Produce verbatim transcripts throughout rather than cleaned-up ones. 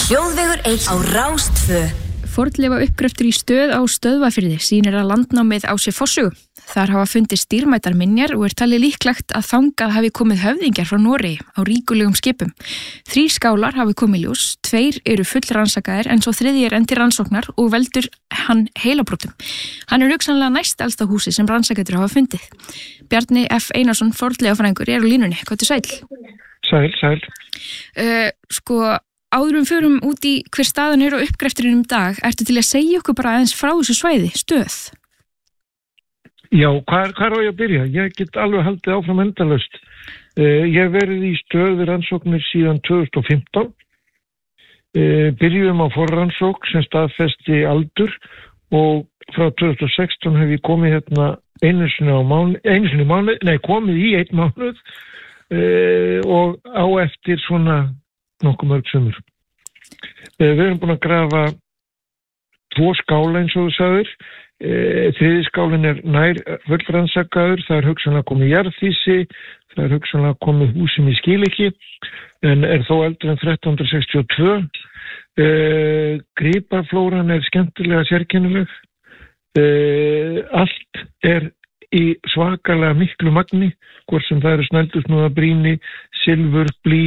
Þjóðvegur eitt á Rás tvö. Fornleifa uppgröftur í Stöð á Stöðvafirði sýnir að landnámið á sér forsögu. Þar hafa fundist dýrmætar minjar og er talið líklegt að þangað hafi komið höfðingjar frá Noregi á ríkulegum skipum. Þrír skálar hafi komið ljós, tveir eru fullrannsakaðir en svo þriðji er enn til rannsóknar og veldur hann heilabrotum. Hann er hugsanlega næst elsta húsi sem rannsakendur hafa fundið. Bjarni F. Einarsson, fornleifafræðingur, er á línunni. Hvað er sæl? Sæl, sæl. Uh, sko, áður um förum út í hver staðan er á uppgrefturinn um dag, ertu til að segja okkur bara aðeins frá þessu svæði, Stöð? Já, hvað, hvað er á ég að byrja? Ég get alveg haldið áfram endalaust. Uh, ég hef verið í Stöð við rannsóknir síðan tvö þúsund og fimmtán. Uh, byrjum á forrannsókn sem staðfesti aldur og frá tvö þúsund og sextán hef ég komið hérna einu sinni á mánuð, einu sinni mánuð, nei komið í einn mánuð uh, og á eftir svona nokkuð mörg sumur. Uh, við erum búin að grafa tvo skála eins og þú sagðir. Uh, þriði skálinn er nær fullrannsakaður, það er hugsanlega komið jarðhýsi, það er hugsanlega komið hús sem ég skil ekki, en er þó eldri en þrettán hundruð sextíu og tvö. Uh, Gríparflóran er skemmtilega sérkennileg. Uh, allt er í svakalega miklu magni, hvort sem það eru snældusnúða brýni, silfur, blý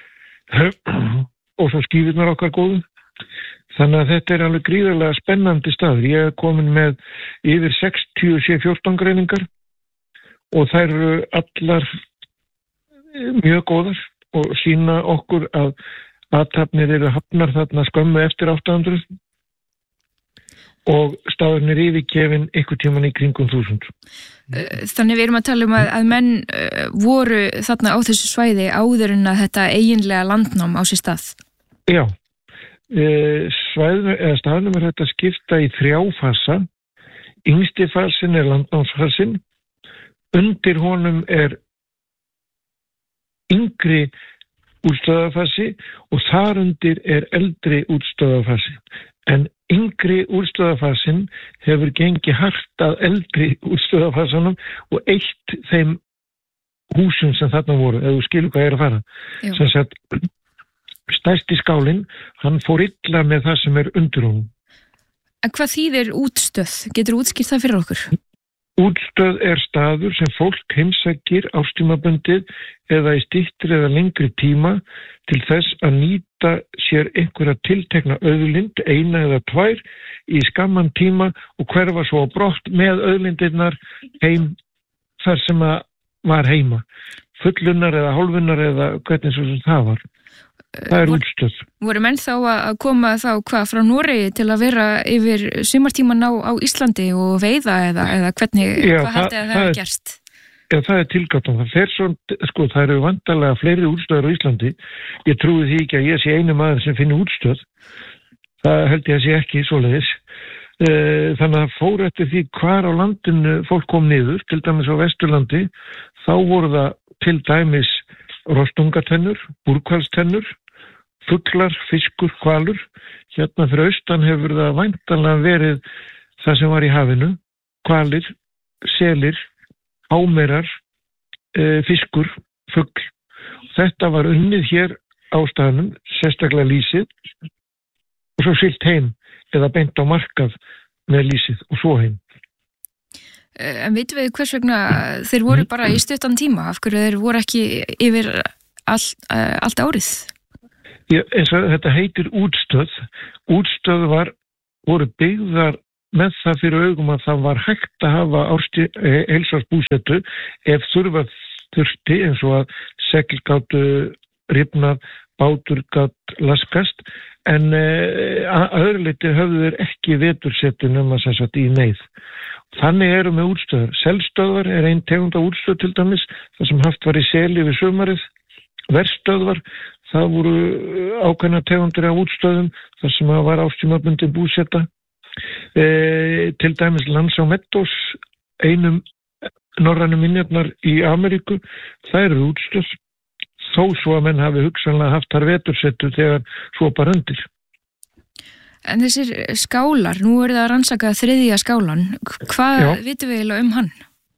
og svo skífurnar okkar góðum. Þannig að þetta er alveg gríðarlega spennandi staður. Ég er komin með yfir sextíu C fjórtán greiningar og þær eru allar mjög góðar og sýna okkur að athafnir eru hafnar þarna skömmu eftir átta hundruð og staðurinn er yfirgefinn einhvern tímann í kringum þúsund. Þannig við erum að tala um að, að menn uh, voru þarna á þessu svæði áður en að þetta eiginlega landnám á sér stað. Já, uh, svæðinu eða staðnum er þetta skipta í þrjá fasa. Yngsti fasin er landnámsfasin, undir honum er yngri útstöðafasi og þar undir er eldri útstöðafasi. En yngri útstöðafasin hefur gengið hart að eldri útstöðafasanum og eitt þeim húsum sem þarna voru, eða þú skilur hvað ég er að fara. Sem sagt, stærsti skálinn, hann fór illa með það sem er undir honum. En hvað þýðir útstöð? Getur útskýrt það fyrir okkur? Útstöð er staður sem fólk heimsækir ástímabundið eða í styttri eða lengri tíma til þess að nýta sér einhverja tiltekna auðlind, eina eða tvær, í skamman tíma og hverfa svo á brott með auðlindirnar heim þar sem að var heima. Fullunar eða hálfunar eða hvernig svo sem það var. Það er útstöð. Voru menn þá að koma þá hvað frá Noregi til að vera yfir sumartíman á, á Íslandi og veiða eða, eða hvernig, Já, hvað haldið að það er gerst? Já, það er tilgáttan. Það fer svo, sko, það eru vantarlega fleiri útstöður á Íslandi. Ég trúi því ekki að ég sé einu maður sem finni útstöð. Það held ég að sé ekki svoleiðis. Þannig að fór eftir því hvar á landinu fólk kom niður, til dæmis á Vesturlandi, þá voru það til dæmis rostungatennur, búrhvalstennur, fuglar, fiskur, hvalur. Hérna fyrir austan hefur það væntanlega verið það sem var í hafinu, hvalir, selir, ámerar, e, fiskur, fugl. Þetta var unnið hér á staðnum, sérstaklega lýsið, og svo siglt heim eða beint á markað með lýsið og svo heim. En vitum við hvers vegna þeir voru bara í stuttan tíma, af hverju þeir voru ekki yfir all, allt árið? Já, eins og þetta heitir útstöð. Útstöð var, voru byggðar með það fyrir augum að það var hægt að hafa heilsársbúsetu ef þurfa þurfti eins og að segl gátu rifnað, bátur gátt laskast, en að öðru leyti höfðu þeir ekki vetursetu nema sem sagt í neyð. Þannig eru með útstöðar. Selstöðvar er ein tegund af útstöð til dæmis, það sem haft var í seli við sumarið. Verstöðvar, það voru ákveðna tegundir af útstöðum, þar sem var ástímabundin búseta. E, til dæmis Lands á Meadows, einum norrænu minjarnar í Ameríku, það eru útstöð. Þó svo að menn hafi hugsanlega haft þar vetursetu þegar svo bara undir. En þessir skálar, nú er það að rannsaka þriðja skálan. Hvað Já. vitum við eiginlega um hann?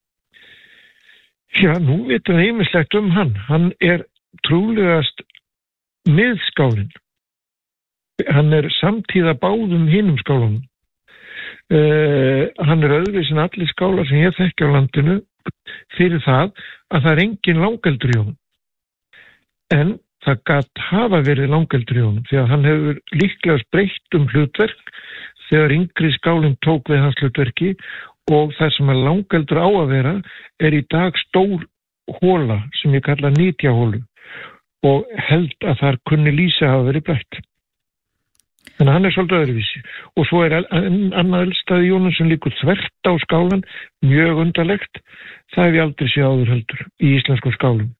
Já, nú vitum við ýmislegt um hann. Hann er trúlegast miðskálinn. hann er samtíða báðum hinum skálunum. Uh, hann er öðruvísi en allir skálar sem ég þekki á landinu fyrir það að það er engin langeldur í honum. En það gat hafa verið langeldur í honum því að hann hefur líklega breytt um hlutverk þegar yngri skálinn tók við hans hlutverki og það sem er langeldur á að vera er í dag stór hóla sem ég kalla nýtjahólu og held að þar kunni lýsa hafa verið breytt. Þannig að hann er svolítið öðruvísi. Og svo er annað elstaði í honum sem líkur þvert á skálan, mjög undarlegt. Það hef ég aldrei séð áður heldur í íslenskum skálum.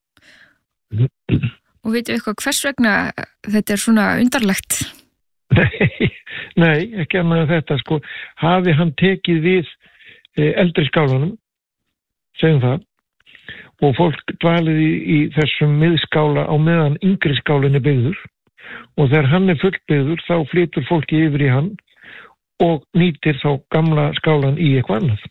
Og veitu eitthvað hvers vegna þetta er svona undarlegt? Nei, nei, ekki annað en þetta. Sko, hafi hann tekið við eldri skálanum, segjum það, og fólk dvalið í, í þessum miðskála á meðan yngri skálinn er byggður, og þegar hann er fullbyggður þá flytur fólki yfir í hann og nýtir þá gamla skálan í eitthvað annað.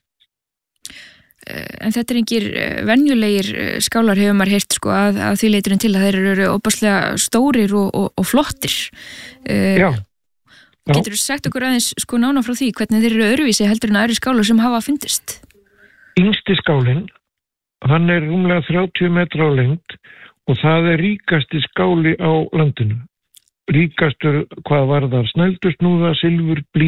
En þetta er engir venjulegir skálar hefur maður heyrt sko að, að því leiturinn til að þeir eru óbærslega stórir og, og, og flottir. Já. Já. Getur þú sagt okkur aðeins sko nána frá því hvernig þeir eru öðruvísi heldur en aðri skálar sem hafa fundist? Yngsti skálinn, hann er rúmlega þrjátíu metra á lengd og það er ríkasti skáli á landinu. Ríkastur hvað varðar snældusnúða, silfur, blý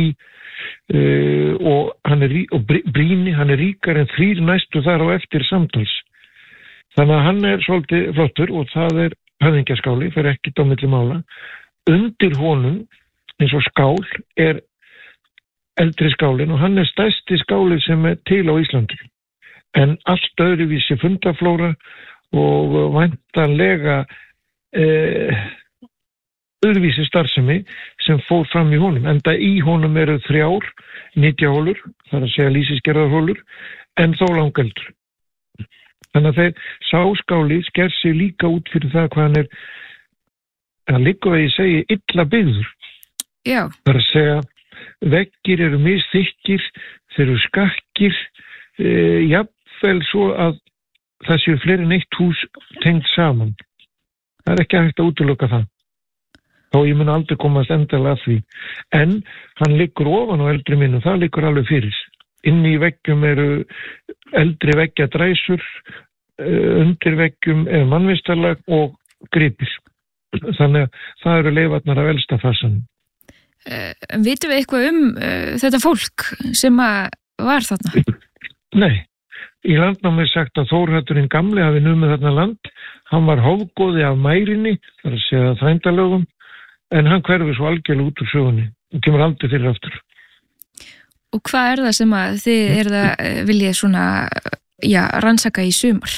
uh, og, hann er, og bríni, hann er ríkar en þrír næstu þar á eftir samtals. Þannig að hann er svolítið flottur og það er höfðingjaskáli, fyrir ekkert á milli mála. Undir honum, eins og skál, er eldri skálin og hann er stærsti skáli sem er til á Íslandi. En allt öðruvísi fundaflóra og væntanlega eh, öðruvísi starfsemi sem fór fram í honum. Enda í honum eru þrjár nýtjahólur, það er að segja lýsisgerðarhólur, en þó langeldur. Þannig að þeir sáskáli sker sig líka út fyrir það hvað hann er, það liggur að ég segi, illa byggður. Já. Það er að segja, veggir eru misþykkir, þeir eru skakkir, e, jafnvel svo að það séu fleiri en eitt hús tengt saman. Það er ekki hægt að útiloka það. Þá ég mun aldrei komast endilega að því. En hann liggur ofan á eldri minnum, það liggur alveg fyrir. Inni í veggjum eru eldri veggjadræsur, undir veggjum er mannvistarlag og gripir. Þannig að það eru leifarnar af elsta fasanum. Uh, vitum við eitthvað um uh, þetta fólk sem að var þarna? Nei. Í landnámi er sagt að Þórhallurinn gamli hafi numið þarna land. Hann var hófgóði af mærinni, þar að segja þrændalögum, en hann hverfi svo algjörlega út úr sögunni og kemur aldrei fyrir aftur. Og hvað er það sem að þið er það viljið svona, já, rannsaka í sumar?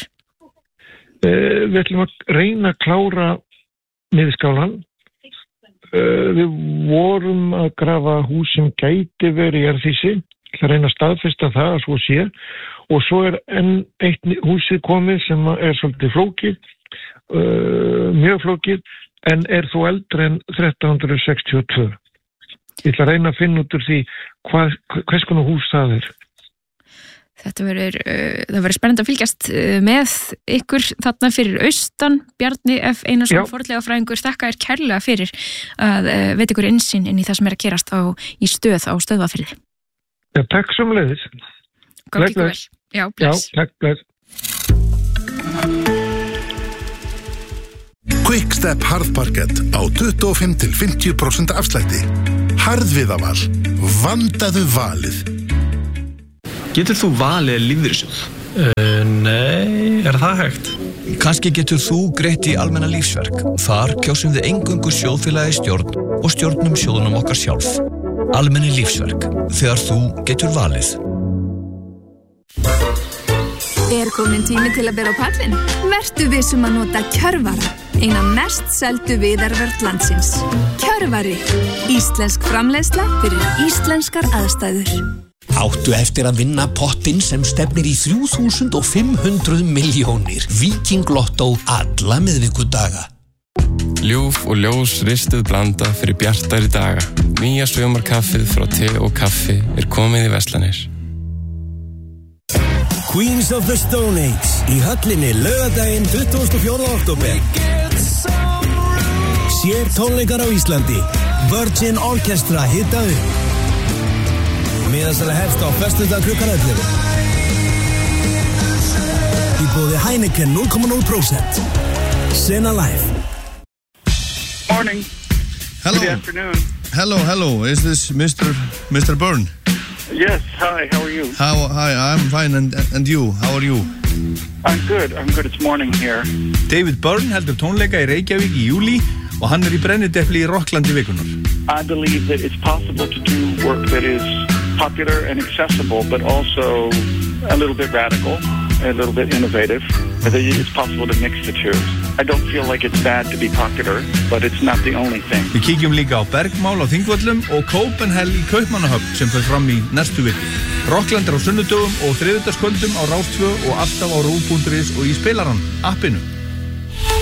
Uh, við ætlum að reyna að klára miðskálan. Uh, við vorum að grafa hús sem gæti verið í jarðhýsi, að reyna að staðfesta það að svo sé, og svo er enn eitt húsið komið sem er svolítið flókið, uh, mjög flókið, en er þó eldri en þrettán sextíu og tvö. Ég ætla að reyna að finna út úr því hvað, hvers konar hús það er. Þetta verður, uh, það verður spennandi að fylgjast með ykkur þarna fyrir austan. Bjarni F. Einarsson, fornleifafræðingur, þakka þér kærlega fyrir að uh, veit ykkur innsýn inn í það sem er að gerast á, í stöð á Stöðvarfirði. Já, takk sömuleiðis. Góð kíkja vel. Já, bless. Já, takk, bless. Quickstep harðparkett á tuttugu og fimm til fimmtíu prósent afslætti. Harðviðaval. Vandaðu valið. Getur þú valið lífeyrissjóð? Uh, nei, er það hægt? Kannski getur þú greitt í almenna lífsverk. Þar kjósum við eingöngu sjóðfélagi stjórn og stjórnum sjóðunum okkar sjálf. Almenni lífsverk. Þegar þú getur valið. Er komin tími til að bera á pallin? Vertu vissum að nota Kjörvara, eina mest seldu viðarvörð landsins. Kjörvari, íslensk framleiðsla fyrir íslenskar aðstæður. Áttu eftir að vinna pottinn sem stefnir í þrjú þúsund fimm hundruð milljónir. Viking Lotto alla miðvikudaga. Ljúf og ljós ristuð blanda fyrir bjartari daga. Nýja sumarkaffið frá te og kaffi er komið í verslanir. Queens of the Stone Age í höllinni laugardaginn tuttugasta og fjórða október. Sér tónleikar á Íslandi. Virgin Orchestra hita upp. Miðasala hefst á föstudag klukkan ellefu. Í boði Heineken núll komma núll prósent. Sinna Life. Morning. Hello. Good afternoon. Hello, hello. Is this Mister Mister Byrne? Yes, hi, how are you? How, hi, I'm fine, and, and you? How are you? I'm good, I'm good, it's morning here. David Byrne heldur tónleika í Reykjavík í júlí og hann er í brennidepli í Rocklandi vikunar. I believe that it's possible to do work that is popular and accessible, but also a little bit radical, a little bit innovative. I think it's possible to mix the two. I don't feel like it's bad to be popular, but it's not the only thing. Við kíkjum líka á Bergmál á Þingvöllum og Copenhell í Kaupmannahöfn sem fer fram í næstu viku. Rockland er á sunnudögum og þriðjudagskvöldum á Rás tvö og alltaf á rúv punktur is og í spilarann, appinu.